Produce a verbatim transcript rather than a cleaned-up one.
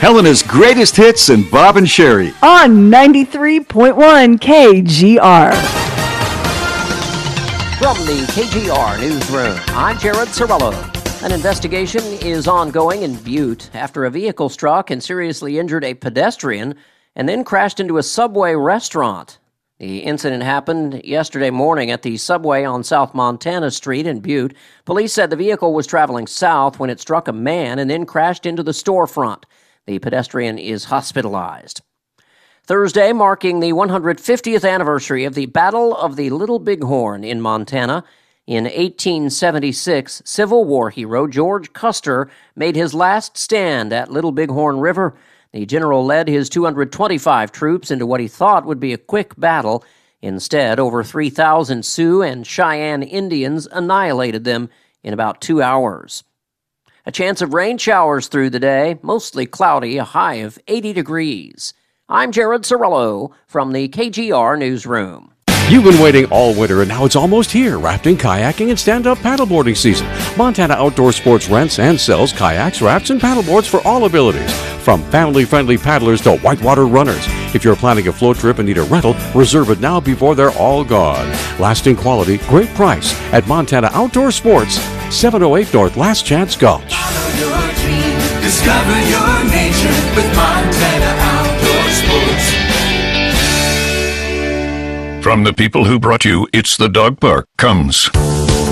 Helena's greatest hits and Bob and Sherry. On ninety-three point one K G R. From the K G R Newsroom, I'm Jared Cirillo. An investigation is ongoing in Butte after a vehicle struck and seriously injured a pedestrian and then crashed into a Subway restaurant. The incident happened yesterday morning at the Subway on South Montana Street in Butte. Police said the vehicle was traveling south when it struck a man and then crashed into the storefront. The pedestrian is hospitalized. Thursday, marking the one hundred fiftieth anniversary of the Battle of the Little Bighorn in Montana. In eighteen seventy-six, Civil War hero George Custer made his last stand at Little Bighorn River. The general led his two hundred twenty-five troops into what he thought would be a quick battle. Instead, over three thousand Sioux and Cheyenne Indians annihilated them in about two hours. A chance of rain showers through the day, mostly cloudy, a high of eighty degrees. I'm Jared Cirillo from the K G R Newsroom. You've been waiting all winter, and now it's almost here. Rafting, kayaking, and stand-up paddleboarding season. Montana Outdoor Sports rents and sells kayaks, rafts, and paddleboards for all abilities. From family-friendly paddlers to whitewater runners. If you're planning a float trip and need a rental, reserve it now before they're all gone. Lasting quality, great price at Montana Outdoor Sports, seven oh eight North Last Chance Gulch. Follow your dream, discover your nature with Montana Outdoor Sports. From the people who brought you It's the Dog Park comes